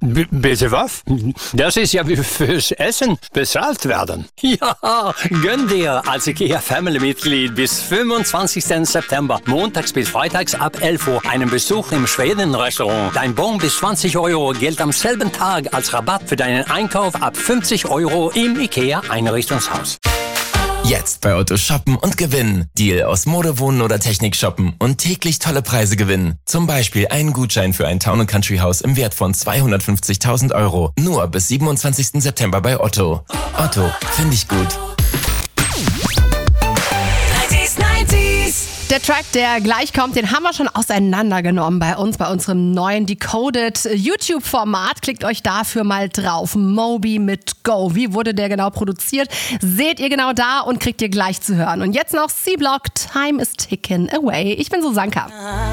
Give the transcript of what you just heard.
Bitte was? Das ist ja wie fürs Essen bezahlt werden. Ja, gönn dir als IKEA-Family-Mitglied bis 25. September, montags bis freitags ab 11 Uhr, einen Besuch im Schweden-Restaurant. Dein Bon bis 20 Euro gilt am selben Tag als Rabatt für deinen Einkauf ab 50 Euro im IKEA-Einrichtungshaus. Jetzt bei Otto shoppen und gewinnen. Deal aus Mode, Wohnen oder Technik shoppen und täglich tolle Preise gewinnen. Zum Beispiel einen Gutschein für ein Town & Country Haus im Wert von 250.000 Euro. Nur bis 27. September bei Otto. Otto, finde ich gut. Der Track, der gleich kommt, den haben wir schon auseinandergenommen bei uns, bei unserem neuen Decoded YouTube-Format. Klickt euch dafür mal drauf. Moby mit Go. Wie wurde der genau produziert? Seht ihr genau da und kriegt ihr gleich zu hören. Und jetzt noch C-Block, Time is Ticking Away. Ich bin Susanka.